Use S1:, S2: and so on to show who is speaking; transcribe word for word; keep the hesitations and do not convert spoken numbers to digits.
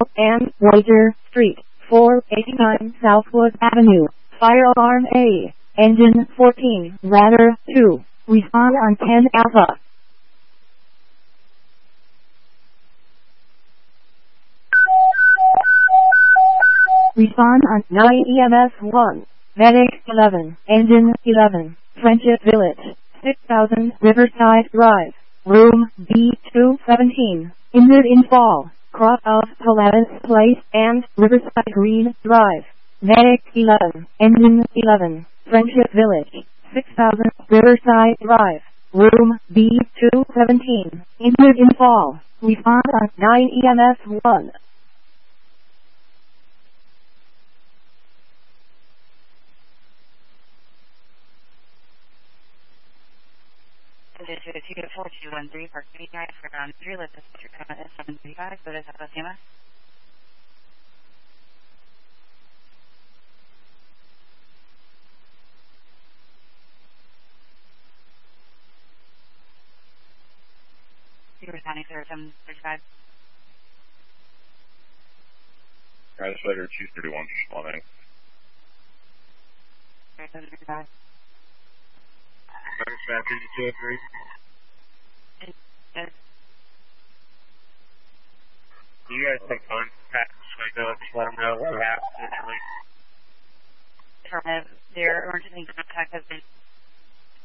S1: and Wager Street, four eighty-nine Southwood Avenue, Firearm A, Engine fourteen, Radar two, respond on ten Alpha. Respond on nine E M S one, Medic eleven, Engine eleven, Friendship Village, six thousand Riverside Drive, Room B two seventeen, injured in fall, cross of Polaris Place and Riverside Green Drive, Medic eleven, Engine eleven, Friendship Village, six thousand Riverside Drive, Room B two seventeen, injured in fall, respond on nine E M S one.
S2: two four two one three Park City Drive for Ground three, let this picture come at seven three five, go to Tapasima. You responding to seven three five.
S3: Translator two thirty-one responding.
S2: seven three five.
S3: Translator two oh three. Do you guys take contact Swaco to let them know what happened?
S2: Affirmative. Their emergency contact has been